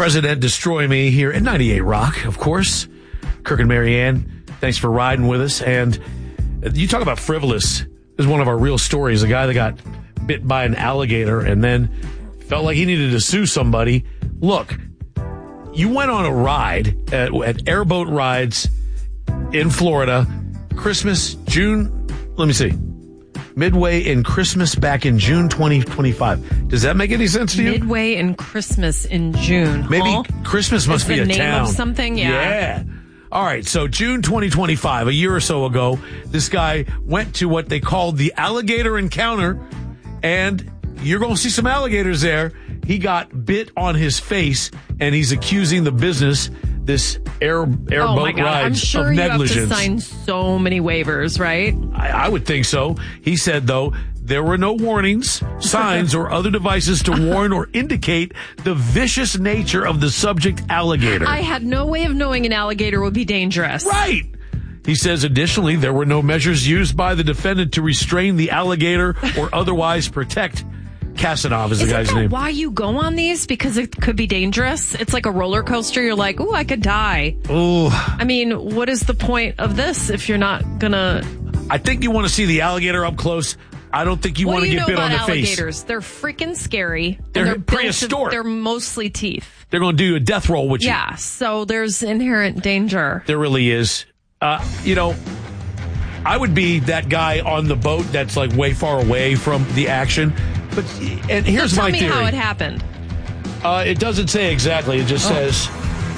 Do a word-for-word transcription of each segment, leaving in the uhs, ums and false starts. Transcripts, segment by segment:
President Destroy Me here at ninety-eight Rock, of course. Kirk and Marianne, thanks for riding with us. And you talk about frivolous. This is one of our real stories. A guy that got bit by an alligator and then felt like he needed to sue somebody. Look, you went on a ride at, at Airboat Rides in Florida, Christmas, June, let me see, midway in Christmas back in June twenty twenty-five. Does that make any sense to you? Midway in Christmas in June. Maybe huh? Christmas must Is be the a name town. of something? Yeah. Yeah. All right, so June twenty twenty-five, a year or so ago, this guy went to what they called the alligator encounter, and you're going to see some alligators there. He got bit on his face, and he's accusing the business, this air airboat oh my God. rides, I'm sure of you negligence. have to sign so many waivers, right? I, I would think so. He said, though, there were no warnings, signs, or other devices to warn or indicate the vicious nature of the subject alligator. I had no way of knowing an alligator would be dangerous. Right. He says, additionally, there were no measures used by the defendant to restrain the alligator or otherwise protect. Kasanov is the Isn't guy's that name. why you go on these? Because it could be dangerous? It's like a roller coaster. You're like, ooh, I could die. Oh, I mean, what is the point of this if you're not gonna... I think you want to see the alligator up close. I don't think you what want do to you get know bit about on the alligators? face. They're freaking scary. and They're built to- prehistoric. They're mostly teeth. They're going to do a death roll with you. Yeah, so there's inherent danger. There really is. Uh, you know, I would be that guy on the boat that's like way far away from the action. But and here's so tell my me theory. how it happened. Uh, it doesn't say exactly. It just Oh. says.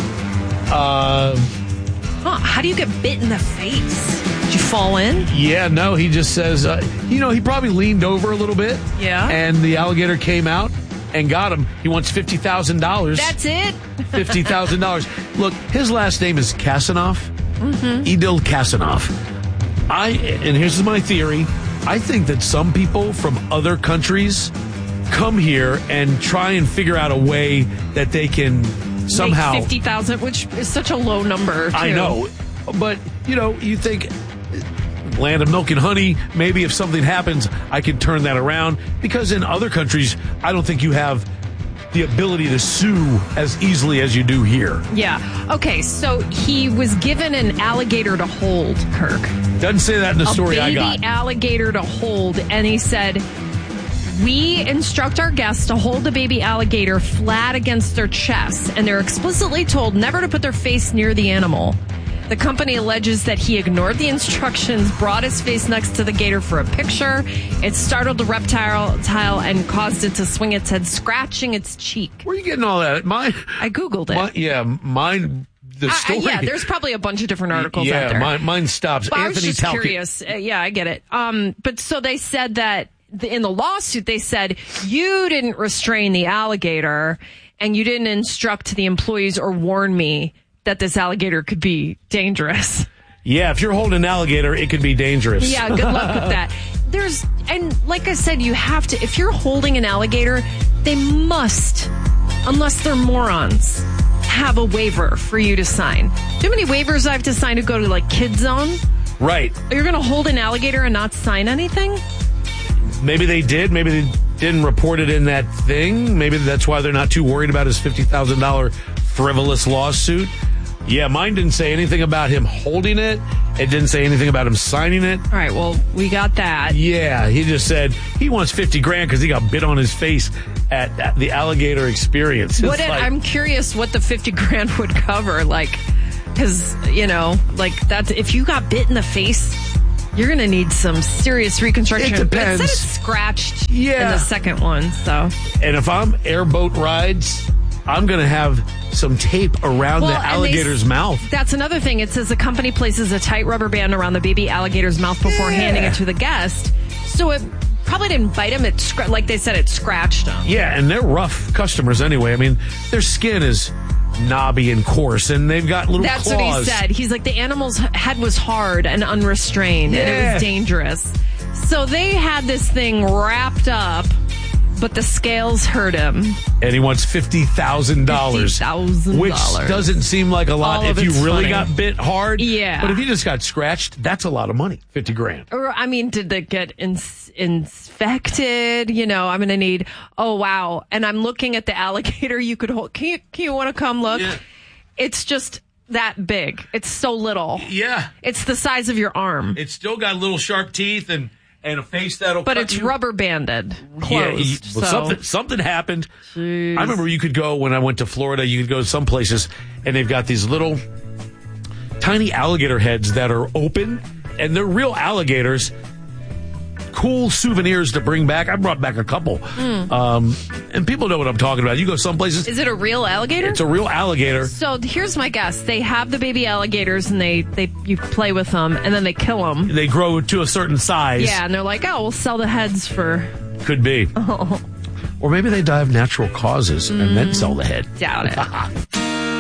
Uh, Huh, how do you get bit in the face? Did you fall in? yeah, no. He just says. Uh, you know, he probably leaned over a little bit. Yeah. And the alligator came out and got him. He wants fifty thousand dollars. That's it? Fifty thousand dollars. Look, his last name is Kasanov. Mm-hmm. Idil Kasanov. I and here's my theory. I think that some people from other countries come here and try and figure out a way that they can somehow Make fifty thousand, which is such a low number, too. I know, but you know, you think land of milk and honey. Maybe if something happens, I can turn that around. Because in other countries, I don't think you have the ability to sue as easily as you do here. Yeah. Okay, so he was given an alligator to hold, Kirk. Doesn't say that in the story a I baby got. alligator to hold, and he said, we instruct our guests to hold the baby alligator flat against their chests, and they're explicitly told never to put their face near the animal. The company alleges that he ignored the instructions, brought his face next to the gator for a picture. It startled the reptile and caused it to swing its head, scratching its cheek. Where are you getting all that? Mine, I Googled it. my, yeah, mine, the I- I- story. yeah, there's probably a bunch of different articles yeah, out there. Mine, mine stops. But Anthony I was just Talcott. curious. Uh, yeah, I get it. Um, but so they said that the, in the lawsuit, they said you didn't restrain the alligator and you didn't instruct the employees or warn me that this alligator could be dangerous. Yeah, if you're holding an alligator, it could be dangerous. Yeah, good luck with that. There's, and like I said, you have to, if you're holding an alligator, they must, unless they're morons, have a waiver for you to sign. Do you know how many waivers I have to sign to go to like Kid Zone? Right. You're going to hold an alligator and not sign anything? Maybe they did. Maybe they didn't report it in that thing. Maybe that's why they're not too worried about his fifty thousand dollars frivolous lawsuit. Yeah, mine didn't say anything about him holding it. It didn't say anything about him signing it. All right, well, we got that. Yeah, he just said he wants fifty grand because he got bit on his face at, at the alligator experience. What It's it, like- I'm curious what the fifty grand would cover. Like, because, you know, like that's, if you got bit in the face, you're going to need some serious reconstruction. It depends. But it said it's scratched Yeah. in the second one, so. And if I'm airboat rides, I'm going to have some tape around Well, the and they alligator's s- mouth. That's another thing. It says the company places a tight rubber band around the baby alligator's mouth before Yeah. handing it to the guest. So it probably didn't bite him. It scra- like they said, it scratched him. Yeah, and they're rough customers anyway. I mean, their skin is knobby and coarse, and they've got little That's claws. what he said. He's like, the animal's head was hard and unrestrained, and it Yeah. was dangerous. So they had this thing wrapped up but the scales hurt him. And he wants fifty thousand dollars. fifty thousand Which dollars. doesn't seem like a lot All if of you it's really funny. got bit hard. Yeah. But if you just got scratched, that's a lot of money. fifty grand. Or, I mean, did they get ins- infected? You know, I'm going to need, oh, wow. And I'm looking at the alligator you could hold. Can you, can you want to come look? Yeah. It's just that big. It's so little. Yeah. It's the size of your arm. It's still got little sharp teeth and, and a face that'll But cut it's you. rubber banded, closed. Yeah, you- well, so. something something happened. Jeez. I remember you could go when I went to Florida. You could go to some places, and they've got these little tiny alligator heads that are open, and they're real alligators. Cool souvenirs to bring back. I brought back a couple, Mm. um, and people know what I'm talking about. You go some places, Is it a real alligator? it's a real alligator. So here's my guess. They have the baby alligators and they, they you play with them and then they kill them. They grow to a certain size. Yeah, and they're like, oh, we'll sell the heads for... Could be. Oh, Or maybe they die of natural causes and then sell the head. doubt it.